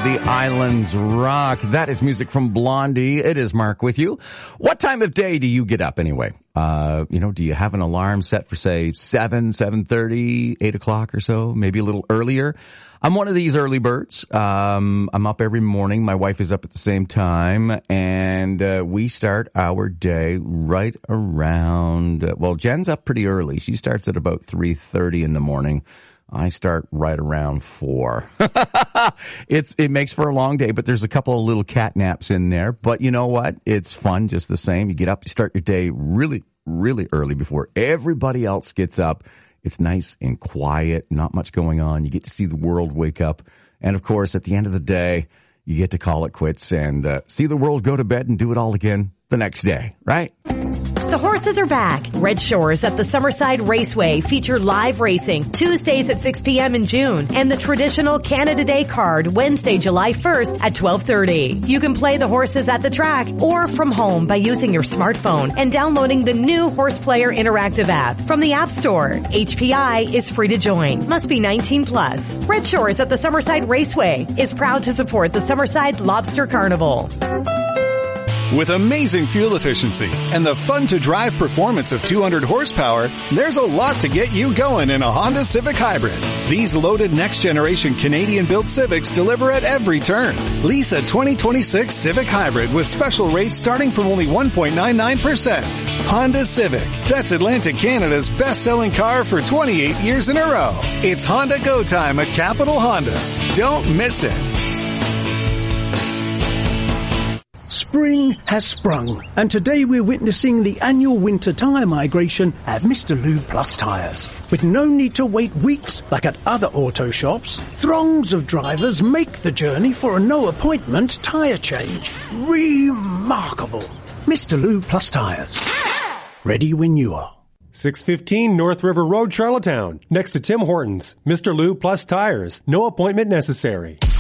The Islands Rock. That is music from Blondie. It is Mark with you. What time of day do you get up anyway? Do you have an alarm set for, say, 7:30, 8 o'clock or so? Maybe a little earlier? I'm one of these early birds. I'm up every morning. My wife is up at the same time, and we start our day right around, Jen's up pretty early. She starts at about 3:30 in the morning. I start right around 4. It makes for a long day, but there's a couple of little cat naps in there. But you know what? It's fun just the same. You get up, you start your day really, really early before everybody else gets up. It's nice and quiet, not much going on. You get to see the world wake up. And of course, at the end of the day, you get to call it quits and see the world go to bed and do it all again the next day, right? The horses are back. Red Shores at the Summerside Raceway feature live racing Tuesdays at 6 p.m. in June and the traditional Canada Day card Wednesday, July 1st at 12:30. You can play the horses at the track or from home by using your smartphone and downloading the new Horse Player interactive app from the App Store. HPI is free to join. Must be 19 plus. Red Shores at the Summerside Raceway is proud to support the Summerside Lobster Carnival. With amazing fuel efficiency and the fun-to-drive performance of 200 horsepower, there's a lot to get you going in a Honda Civic Hybrid. These loaded next-generation Canadian-built Civics deliver at every turn. Lease a 2026 Civic Hybrid with special rates starting from only 1.99%. Honda Civic. That's Atlantic Canada's best-selling car for 28 years in a row. It's Honda Go Time at Capital Honda. Don't miss it. Spring has sprung, and today we're witnessing the annual winter tyre migration at Mr. Lube Plus Tyres. With no need to wait weeks like at other auto shops, throngs of drivers make the journey for a no-appointment tyre change. Remarkable. Mr. Lube Plus Tyres. Ready when you are. 615 North River Road, Charlottetown. Next to Tim Hortons. Mr. Lube Plus Tires. No appointment necessary.